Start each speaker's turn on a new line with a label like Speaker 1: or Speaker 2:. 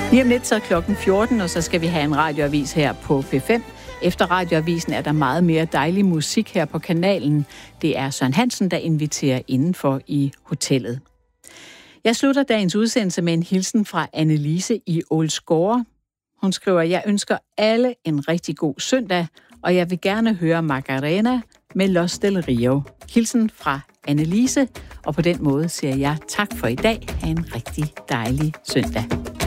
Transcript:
Speaker 1: Lige om lidt så er klokken 14, og så skal vi have en radioavis her på P5. Efter radioavisen er der meget mere dejlig musik her på kanalen. Det er Søren Hansen, der inviterer indenfor i hotellet. Jeg slutter dagens udsendelse med en hilsen fra Annelise i Ålsgårde. Hun skriver, jeg ønsker alle en rigtig god søndag, og jeg vil gerne høre Macarena med Los del Rio. Hilsen fra Annelise, og på den måde siger jeg tak for i dag. Ha' en rigtig dejlig søndag.